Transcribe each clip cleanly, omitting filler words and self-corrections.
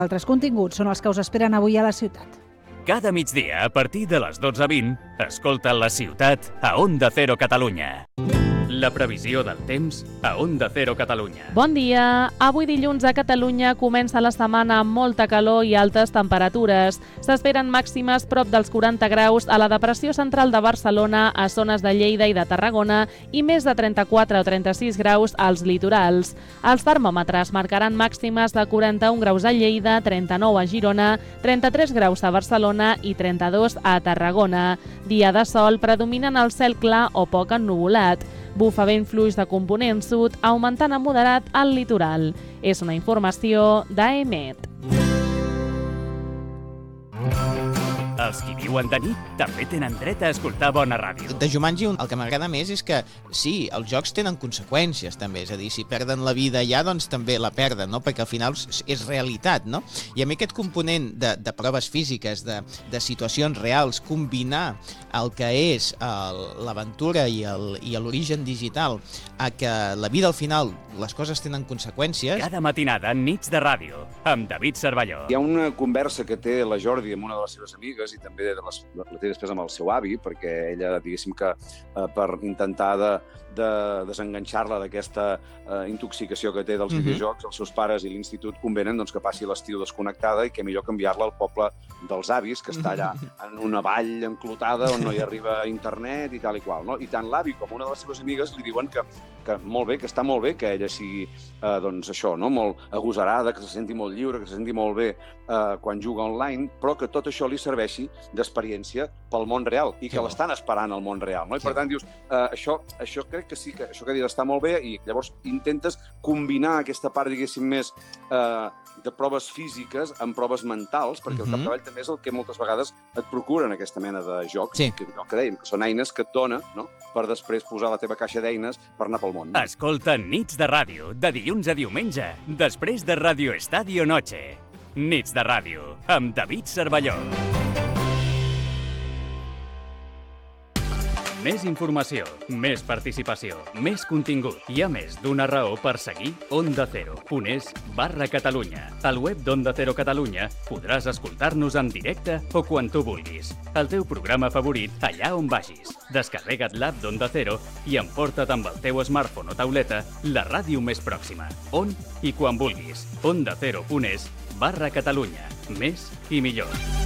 Altres continguts són els que us esperen avui a la ciutat. Cada migdia, a partir de les 12:20, escolta La Ciutat a Onda Cero Catalunya. La previsió del temps a Onda Cero Catalunya. Bon dia! Avui dilluns a Catalunya comença la setmana amb molta calor i altes temperatures. S'esperen màximes prop dels 40 graus a la depressió central de Barcelona, a zones de Lleida i de Tarragona i més de 34 o 36 graus als litorals. Els termòmetres marcaran màximes de 41 graus a Lleida, 39 a Girona, 33 graus a Barcelona i 32 a Tarragona. Dia de sol, predominen el cel clar o poc ennuvolat. Bufa vent fluix de component sud, augmentant a moderat al litoral. És una informació d'AEMET. Els qui viuen de nit també tenen dret a escoltar bona ràdio. De Jumanji el que m'agrada més és que sí, els jocs tenen conseqüències també, és a dir, si perden la vida allà, doncs també la perden, no? Perquè al final és realitat, no? I a mi aquest component de proves físiques, de situacions reals, combinar el que és l'aventura i l'origen digital a que la vida al final les coses tenen conseqüències. Cada matinada, Nits de Ràdio, amb David Cervelló. Hi ha una conversa que té la Jordi amb una de les seves amigues i també la té després amb el seu avi, perquè ella, diguéssim que per intentar de desenganxar-la d'aquesta intoxicació que té dels videojocs, els seus pares i l'institut convenen doncs, que passi l'estiu desconnectada i que millor canviar-la al poble dels avis, que està allà en una vall enclotada on no hi arriba internet i tal i qual. No? I tant l'avi com una de les seves amigues li diuen que molt bé, que està molt bé que ella sigui doncs això, no? Molt agosarada, que se senti molt lliure, que se senti molt bé quan juga online, però que tot això li serveixi d'experiència pel món real i que l'estan esperant al món real. No? I per tant dius, això crec que sí, que això que dius està molt bé i llavors intentes combinar aquesta part, diguéssim, més de proves físiques amb proves mentals, perquè el capdavall també és el que moltes vegades et procuren aquesta mena de jocs, que dèiem, que són eines que et dona, no? Per després posar la teva caixa d'eines per anar pel món. Escolta Nits de Ràdio, de dilluns a diumenge, després de Radio Estadio Noche. Nits de Ràdio, amb David Cervelló. Més informació, més participació, més contingut. Hi ha més d'una raó per seguir Onda Cero.es/Catalunya. Al web d'Onda Cero Catalunya podràs escoltar-nos en directe o quan tu vulguis. El teu programa favorit allà on vagis. Descarrega't l'app d'Onda Cero i emporta't amb el teu smartphone o tauleta la ràdio més pròxima. On i quan vulguis. OndaCero.es/Catalunya. Més i millor.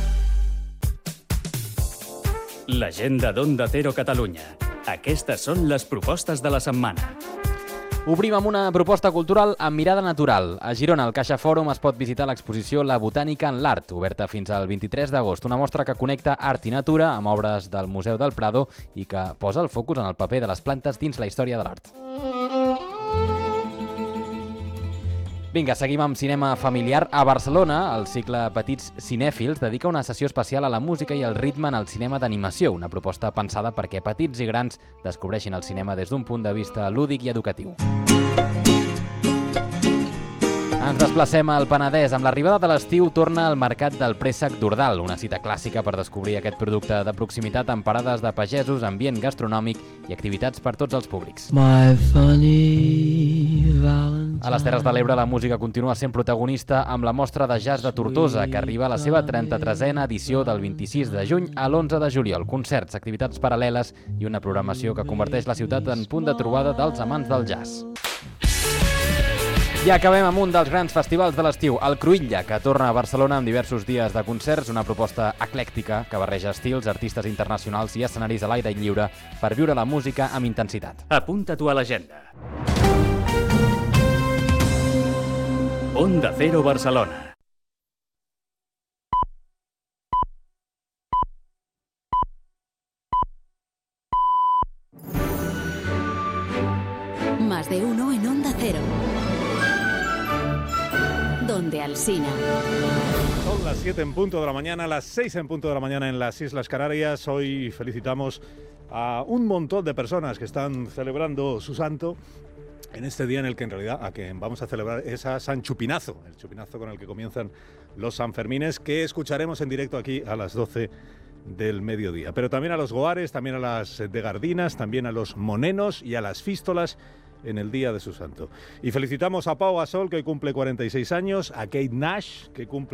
L'agenda d'Onda Cero Catalunya. Aquestes són les propostes de la setmana. Obrim amb una proposta cultural amb mirada natural. A Girona, al Caixa Fòrum, es pot visitar l'exposició La Botànica en l'Art, oberta fins al 23 d'agost. Una mostra que connecta art i natura amb obres del Museu del Prado i que posa el focus en el paper de les plantes dins la història de l'art. Vinga, seguim amb cinema familiar. A Barcelona, el cicle Petits Cinèfils dedica una sessió especial a la música i el ritme en el cinema d'animació, una proposta pensada perquè petits i grans descobreixin el cinema des d'un punt de vista lúdic i educatiu. Ens desplacem al Penedès. Amb l'arribada de l'estiu torna al mercat del préssec d'Ordal, una cita clàssica per descobrir aquest producte de proximitat amb parades de pagesos, ambient gastronòmic i activitats per tots els públics. A les Terres de l'Ebre la música continua sent protagonista amb la mostra de jazz de Tortosa, que arriba a la seva 33a edició del 26 de juny a l'11 de juliol. Concerts, activitats paral·leles i una programació que converteix la ciutat en punt de trobada dels amants del jazz. I acabem amb un dels grans festivals de l'estiu, el Cruïlla, que torna a Barcelona amb diversos dies de concerts, una proposta eclèctica que barreja estils, artistes internacionals i escenaris a l'aire lliure per viure la música amb intensitat. Apunta-t'ho a l'agenda. Onda Cero Barcelona. Más de uno en Onda Cero. Donde Alsina. Son las 7 en punto de la mañana, las 6 en punto de la mañana en las Islas Canarias. Hoy felicitamos a un montón de personas que están celebrando su santo en este día en el que en realidad a quien vamos a celebrar es a San Chupinazo, el chupinazo con el que comienzan los Sanfermines, que escucharemos en directo aquí a las 12 del mediodía. Pero también a los Goares, también a las de Gardinas, también a los Monenos y a las Fístolas en el día de su santo. Y felicitamos a Pau Gasol, que hoy cumple 46 años, a Kate Nash, que cumple